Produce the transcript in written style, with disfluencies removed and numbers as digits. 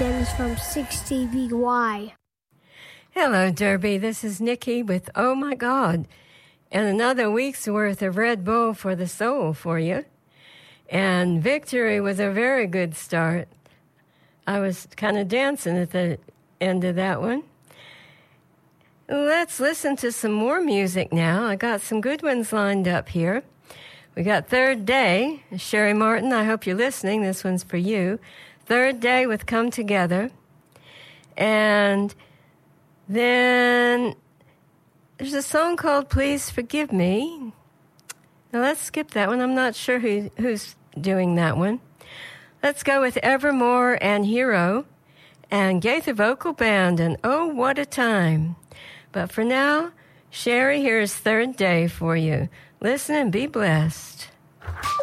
Dennis from 6TVY. Hello, Derby. This is Nikki with Oh My God, and another week's worth of Red Bull for the soul for you. And Victory was a very good start. I was kind of dancing at the end of that one. Let's listen to some more music now. I got some good ones lined up here. We got Third Day. Sherry Martin, I hope you're listening. This one's for you. Third Day with Come Together. And then there's a song called Please Forgive Me. Now let's skip that one. I'm not sure who's doing that one. Let's go with Evermore and Hero and Gaither Vocal Band and Oh, What a Time. But for now, Sherry, here's Third Day for you. Listen and be blessed.